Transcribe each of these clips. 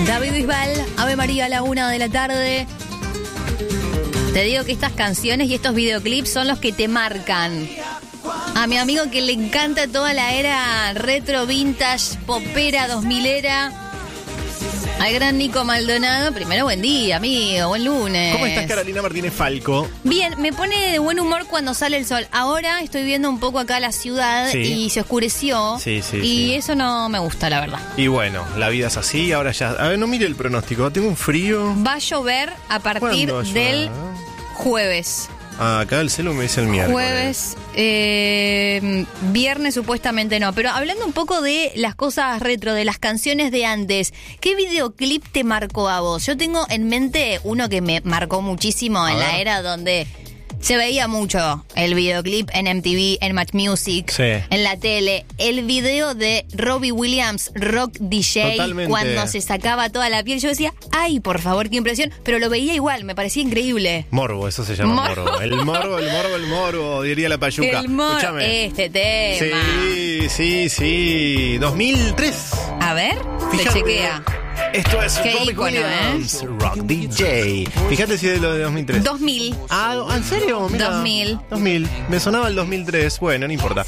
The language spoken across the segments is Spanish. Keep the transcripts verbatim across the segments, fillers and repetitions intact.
David Bisbal, Ave María a la una de la tarde. Te digo que estas canciones y estos videoclips son los que te marcan. A mi amigo que le encanta toda la era retro, vintage, popera, dos milera. Al gran Nico Maldonado. Primero, buen día, amigo, buen lunes. ¿Cómo estás, Carolina Martínez Falco? Bien, me pone de buen humor cuando sale el sol. Ahora estoy viendo un poco acá la ciudad, sí, y se oscureció. Sí, sí, y sí. eso no me gusta, la verdad. Y bueno, la vida es así, ahora ya... A ver, no mire el pronóstico, tengo un frío. Va a llover a partir ¿Cuándo va a del llover? jueves. Ah, acá el celu me dice el miércoles. Jueves, eh, viernes supuestamente no. Pero hablando un poco de las cosas retro, de las canciones de antes, ¿qué videoclip te marcó a vos? Yo tengo en mente uno que me marcó muchísimo en la era donde se veía mucho el videoclip en M T V, en Match Music, Sí. en la tele. El video de Robbie Williams, Rock D J, Totalmente. cuando se sacaba toda la piel. Yo decía, ay, por favor, qué impresión. Pero lo veía igual, me parecía increíble. Morbo, eso se llama Morbo. morbo. El morbo, el morbo, el morbo, diría la payuca. El mo- Escúchame. este tema. Sí, sí, sí. dos mil tres. A ver, Fíjate. se chequea. Esto es Qué Robbie ícono, Williams, Rock D J. Fíjate si es de lo de dos mil tres. dos mil. Ah, ¿en serio? Mira. dos mil. dos mil. Me sonaba el dos mil tres. Bueno, no importa.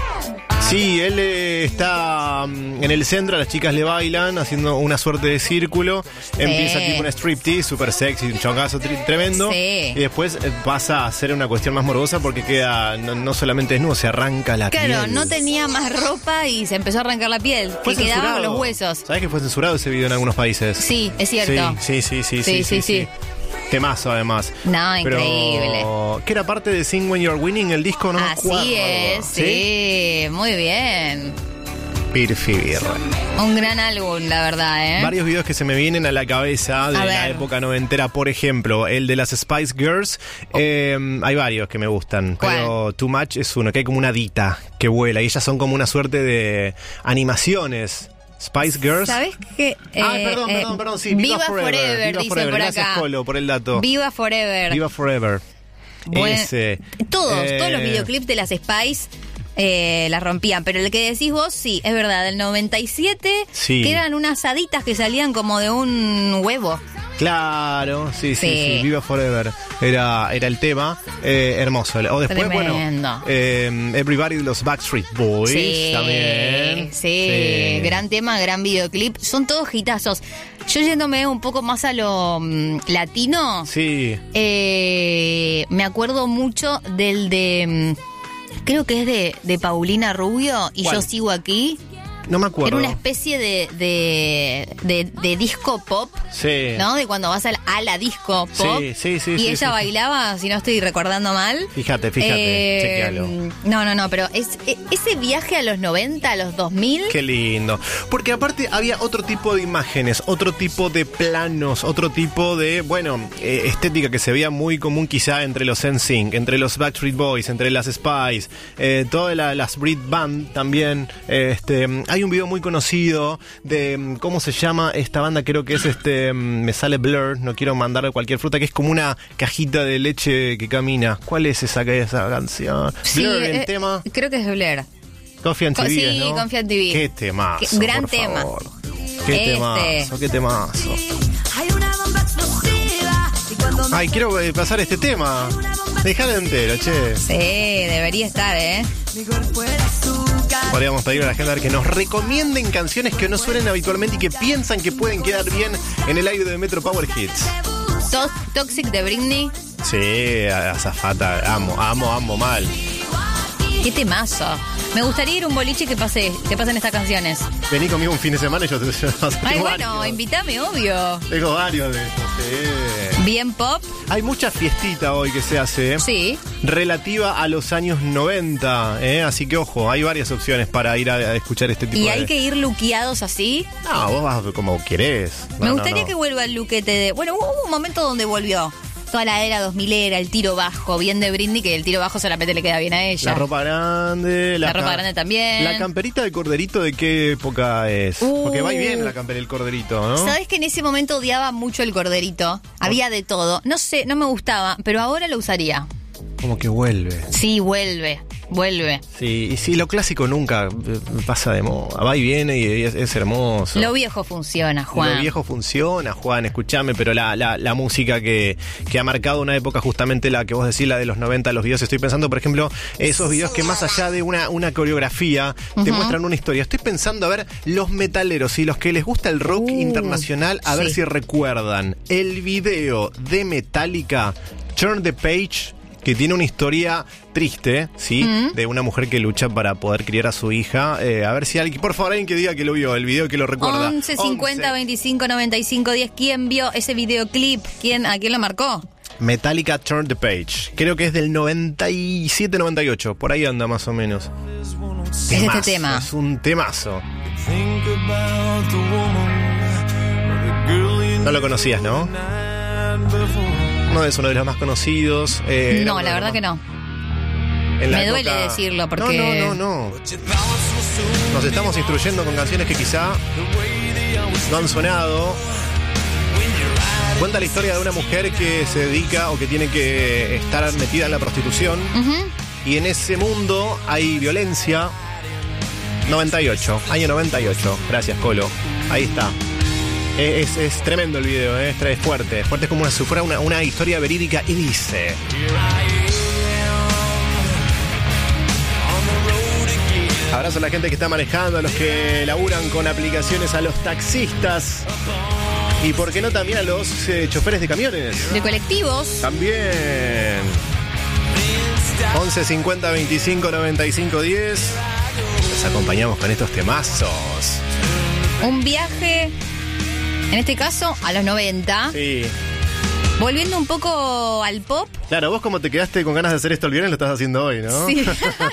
Sí, él eh, está um, en el centro, las chicas le bailan, haciendo una suerte de círculo. Empieza tipo una striptease, súper sexy, un chongazo tri- tremendo. Sí. Y después eh, pasa a ser una cuestión más morbosa porque queda no, no solamente desnudo, se arranca la piel. Claro, no tenía más ropa y se empezó a arrancar la piel. Fue Que quedaban censurado. los huesos. ¿Sabés que fue censurado ese video en algunos países? Sí, es cierto. Sí, sí, sí, sí, Sí, sí, sí, sí, sí. sí. Temazo, además. No, Pero, increíble. ¿qué era parte de Sing When You're Winning, el disco? No me acuerdo. Así es, sí, muy bien. Pirfibirra. Un gran álbum, la verdad, ¿eh? Varios videos que se me vienen a la cabeza de A la ver. época noventera, por ejemplo, el de las Spice Girls. Eh, hay varios que me gustan, ¿Cuál? pero Too Much es uno, que hay como una dita que vuela y ellas son como una suerte de animaciones. Spice Girls. ¿Sabes qué? Ah, Eh, perdón, eh, perdón, perdón, sí, Viva, Viva Forever, Forever, Viva dicen Forever. por Gracias, acá. Colo, por el dato. Viva Forever. Viva Forever. Buen- Ese. Todos, Eh, todos los videoclips de las Spice eh, las rompían. Pero el que decís vos, sí, es verdad. Del noventa y siete, Sí. que eran unas haditas que salían como de un huevo. Claro, sí, sí, Sí. sí, Viva Forever era, era el tema, eh, hermoso. O después, Tremendo. bueno, eh, Everybody de los Backstreet Boys Sí, también. sí, gran tema, gran videoclip. Son todos hitazos. Yo yéndome un poco más a lo mm, latino, Sí, eh, me acuerdo mucho del de... mm, creo que es de, de Paulina Rubio, y ¿Cuál? Yo Sigo Aquí. no me acuerdo. Era una especie de, de, de, de disco pop, Sí. ¿no? De cuando vas a la, a la disco pop. Sí, sí, sí, Y sí, ella sí. bailaba, si no estoy recordando mal. Fíjate, fíjate, Eh, chequealo. No, no, no, pero es, e- ese viaje a los noventa, a los dos mil. Qué lindo. Porque aparte había otro tipo de imágenes, otro tipo de planos, otro tipo de, bueno, eh, estética que se veía muy común quizá entre los N Sync, entre los Backstreet Boys, entre las Spice, eh, todas la- las Brit Band también. eh, este, hay un video muy conocido de, mm, ¿cómo se llama esta banda? Creo que es este, mm, me sale Blur, no quiero mandarle cualquier fruta, que es como una cajita de leche que camina. ¿Cuál es esa, esa canción? Sí, Blur, el eh, tema. creo que es Blair. Coffee and Co- T V, sí, ¿no? Coffee and T V. Qué temazo, Qué- gran por tema. favor. Qué Este. temazo, qué temazo. Hay una bomba explosiva y cuando me Ay, quiero eh, pasar este tema. Dejalo entero, che. Sí, debería estar, ¿eh? mi cuerpo era azúcar. Podríamos pedir a la gente a ver que nos recomienden canciones que no suenen habitualmente y que piensan que pueden quedar bien en el aire de Metro Power Hits. To- Toxic de Britney. Sí, azafata, amo, amo, amo mal. Qué temazo. Me gustaría ir a un boliche que pase, que pasen estas canciones. Vení conmigo un fin de semana y yo te yo, tengo Ay, bueno, varios. invítame, obvio. Tengo varios de esos, sí. Bien pop. Hay mucha fiestita hoy que se hace. Sí. Relativa a los años noventa, ¿eh? Así que ojo, hay varias opciones para ir a, a escuchar este tipo Y de... hay que ir luqueados así. No, vos vas como querés. No, Me no, gustaría no. que vuelva el luquete de... Bueno, hubo un momento donde volvió. Toda la era dos milera, el tiro bajo, bien de Britney, que el tiro bajo solamente le queda bien a ella. La ropa grande. La ca- ropa grande también. La camperita de corderito, ¿de qué época es? Uh. Porque va y viene la campera del corderito, ¿no? ¿Sabes que en ese momento odiaba mucho el corderito? Había de todo. No sé, no me gustaba, pero ahora lo usaría. Como que vuelve. Sí, vuelve. vuelve. Sí, y sí, lo clásico nunca eh, pasa de moda. Va y viene y es, es hermoso. Lo viejo funciona, Juan. Lo viejo funciona, Juan, escúchame, pero la, la, la música que, que ha marcado una época, justamente la que vos decís, la de los noventa, los videos, estoy pensando, por ejemplo, esos videos que más allá de una, una coreografía, uh-huh. te muestran una historia. Estoy pensando, a ver, los metaleros y los que les gusta el rock uh, internacional, a sí. ver si recuerdan el video de Metallica, Turn the Page, que tiene una historia triste, ¿sí? Mm. De una mujer que lucha para poder criar a su hija. Eh, a ver si alguien, por favor, alguien que diga que lo vio, el video que lo recuerda. once cincuenta veinticinco noventa y cinco diez. ¿Quién vio ese videoclip? ¿Quién, ¿A quién lo marcó? Metallica Turn the Page. Creo que es del noventa y siete noventa y ocho. Por ahí anda más o menos. Es temazo, este tema. Es un temazo. No lo conocías, ¿no? No es uno de los más conocidos. Eh, no, la verdad más... que no. Me época... duele decirlo porque... No, no, no, no. Nos estamos instruyendo con canciones que quizá no han sonado. Cuenta la historia de una mujer que se dedica o que tiene que estar metida en la prostitución. Uh-huh. Y en ese mundo hay violencia. noventa y ocho, año noventa y ocho. Gracias, Colo. Ahí está. Es, es tremendo el video, ¿eh? es fuerte. Es fuerte, es como una, si fuera una, una historia verídica. Y dice... Abrazo a la gente que está manejando, a los que laburan con aplicaciones, a los taxistas. Y por qué no también a los eh, choferes de camiones. De colectivos. También. once cincuenta veinticinco noventa y cinco diez. Los acompañamos con estos temazos. Un viaje... En este caso, a los noventa. Sí. Volviendo un poco al pop. Claro, vos como te quedaste con ganas de hacer esto el viernes, lo estás haciendo hoy, ¿no? Sí.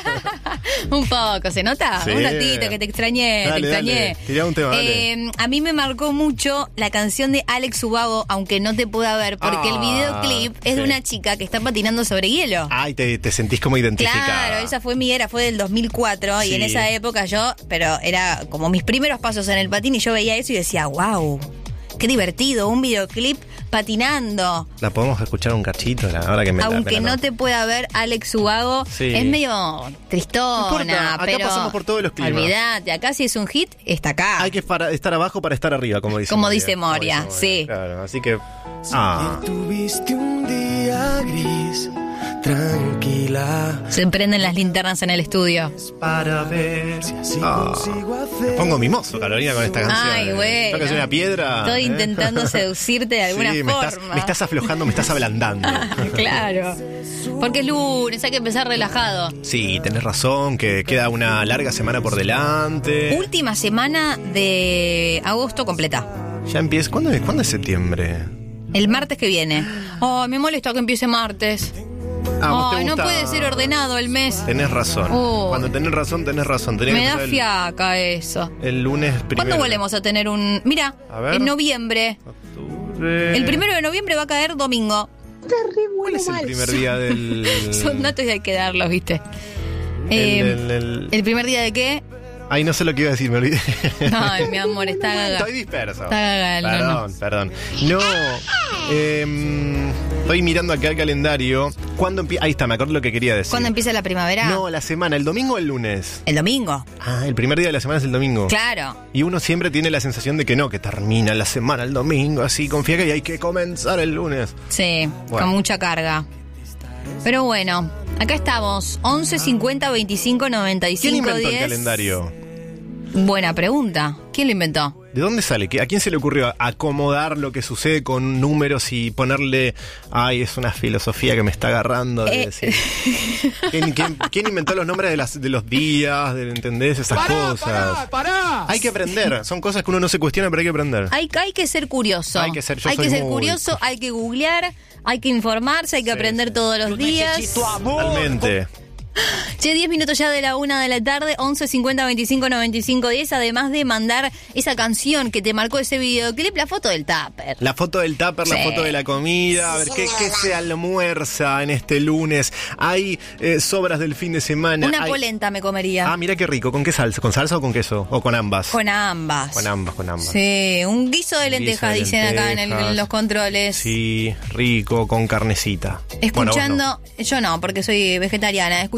Un poco, ¿se nota? Sí. Un ratito que te extrañé, dale, te extrañé. Dale. Tirá un tema, eh, dale. A mí me marcó mucho la canción de Alex Ubago, aunque no te pueda ver, porque ah, el videoclip es sí. de una chica que está patinando sobre hielo. Ay, te, te sentís como identificada. Claro, esa fue mi era, fue del dos mil cuatro, sí. y en esa época yo, pero era como mis primeros pasos en el patín y yo veía eso y decía, wow. Qué divertido, un videoclip patinando. La podemos escuchar un cachito, la hora que me Aunque la, me la no te pueda ver, Alex Ubago sí. es medio tristona, no importa, acá pero pasamos por todos los climas. Olvídate, acá si es un hit, está acá. Hay que para, estar abajo para estar arriba, como dice como Moria. Dice Moria, como dice Moria, sí. Claro, así que... Ah. Si tuviste un día gris, tranquila. Se prenden las linternas en el estudio. Para ver si así ah. consigo hacer. Me pongo mimoso, Carolina, con esta canción. Ay, güey. Tengo que soy una piedra. Estoy ¿eh? intentando seducirte de alguna sí, forma. Me estás, me estás aflojando, me estás ablandando. Claro. Porque es lunes, hay que empezar relajado. Sí, tenés razón, que queda una larga semana por delante. Última semana de agosto completa. Ya empieza. ¿Cuándo es, ¿cuándo es septiembre? El martes que viene. Oh, me molesta que empiece martes. Ah, oh, no puede ser ordenado el mes. Tenés razón. Oh. Cuando tenés razón, tenés razón. Tenés me da el, fiaca eso. El lunes primero. ¿Cuándo volvemos a tener un...? Mira, en noviembre. Octubre. El primero de noviembre va a caer domingo. ¿Cuál es el primer día del...? Son datos y hay que darlos, ¿viste? El, eh, el, el... ¿El primer día de qué? Ay, no sé lo que iba a decir, me olvidé. Ay, mi amor, está gaga. Estoy disperso. Está gaga, Perdón, no, no. perdón. No, eh, estoy mirando acá el calendario. ¿Cuándo empieza? Ahí está, me acuerdo lo que quería decir. ¿Cuándo empieza la primavera? No, la semana, ¿el domingo o el lunes? El domingo. Ah, el primer día de la semana es el domingo. Claro. Y uno siempre tiene la sensación de que no, que termina la semana el domingo, así, confía que hay que comenzar el lunes. Sí, bueno. Con mucha carga. Pero bueno, acá estamos, once cincuenta veinticinco noventa y cinco diez. ¿Quién inventó el calendario? Buena pregunta. ¿Quién lo inventó? ¿De dónde sale? ¿A quién se le ocurrió acomodar lo que sucede con números y ponerle... Ay, es una filosofía que me está agarrando de eh. decir. ¿Quién, quién, ¿Quién inventó los nombres de, las, de los días? De, ¿Entendés? Esas pará, cosas. Pará, pará. Hay que aprender. Son cosas que uno no se cuestiona, pero hay que aprender. Hay, hay que ser curioso. Hay que ser, yo hay soy que ser muy... curioso, hay que googlear, hay que informarse, hay que sí, aprender sí. todos los días. Totalmente. Che, diez minutos ya de la una de la tarde, once cincuenta veinticinco noventa y cinco diez, además de mandar esa canción que te marcó ese videoclip, la foto del tupper. La foto del tupper, sí. La foto de la comida, a ver qué, qué se almuerza en este lunes. Hay eh, sobras del fin de semana. Una hay... polenta me comería. Ah, mira qué rico. ¿Con qué salsa? ¿Con salsa o con queso? ¿O con ambas? Con ambas. Con ambas, con ambas. Sí, un guiso de lentejas, guiso de dicen lentejas. Acá en, el, en los controles. Sí, rico, con carnecita. Escuchando, bueno, no. yo no, porque soy vegetariana, escuchando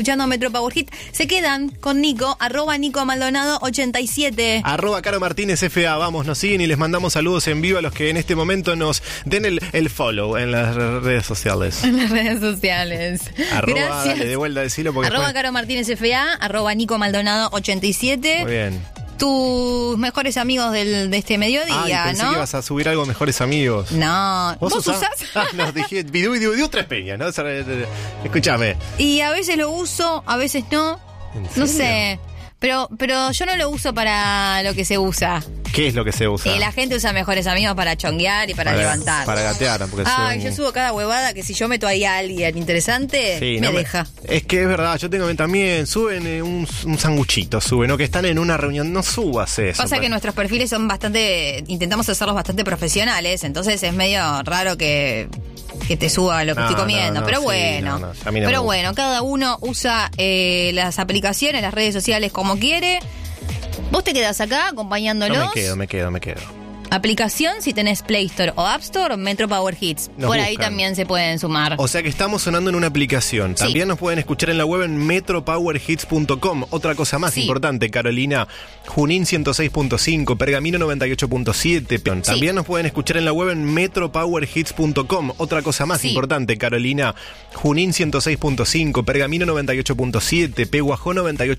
escuchando Metro Power Hit. Se quedan con Nico, arroba Nico Maldonado ochenta y siete. Arroba Caro Martínez F A, vamos, nos siguen y les mandamos saludos en vivo a los que en este momento nos den el, el follow en las redes sociales. En las redes sociales. Arroba, Gracias. dale de vuelta, decilo porque Arroba después- Caro Martínez F A, arroba Nico Maldonado ochenta y siete. Muy bien. Tus mejores amigos del, de este mediodía, Ay, pensé ¿no? que ibas a subir algo Mejores Amigos. No, ¿vos, usás? usás? Ah, no, dije, Vidú, Vidú, Vidú, Tres Peñas, ¿no? Escúchame. Y a veces lo uso, a veces no. ¿En No serio? sé. Pero, pero yo no lo uso para lo que se usa. ¿Qué es lo que se usa? Eh, la gente usa mejores amigos para chonguear y para, levantar. Para gatear, porque Ay, son- yo subo cada huevada que si yo meto ahí a alguien interesante, Sí, me no deja. Es que es verdad, yo tengo también, suben eh, un, un sanguchito, suben, o que están en una reunión, no subas eso. Pasa que pues. nuestros perfiles son bastante, intentamos hacerlos bastante profesionales, entonces es medio raro que, que te suba lo que No, estoy comiendo. no, no, pero sí, bueno, no, no, a mí no me pero gusta. bueno, cada uno usa eh, las aplicaciones, las redes sociales como quiere. Vos te quedás acá acompañándolos. No me quedo, me quedo, me quedo. Aplicación, si tenés Play Store o App Store, Metro Power Hits. Nos Por ahí buscan. también se pueden sumar. O sea que estamos sonando en una aplicación. Sí. También nos pueden escuchar en la web en metro power hits punto com. Otra cosa más Sí. importante, Carolina. Junín ciento seis punto cinco, Pergamino noventa y ocho punto siete. También nos pueden escuchar en la web en metro power hits punto com. Otra cosa más Sí. importante, Carolina. Junín ciento seis punto cinco, Pergamino noventa y ocho punto siete, Peguajó noventa y ocho.